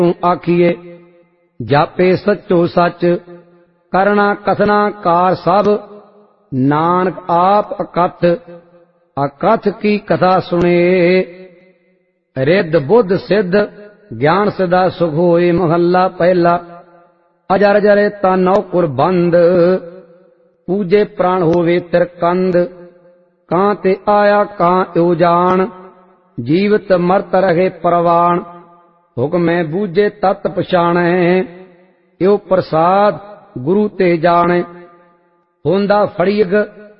आखिए जापे सचो सच करना कथना कार सब नानक आप अकथ अकथ की कथा सुने रिद्ध बुद्ध सिद्ध ज्ञान सदा सुख होए महला पहला अजर जरे तनौ कुरबंद पूजे प्राण होवे तिरकंद कां ते आया कां यो जान जीवत मरत रहे परवान हुक्म बूझे तत् पछाणै यो प्रसाद गुरु ते जाने होंदा फड़ीग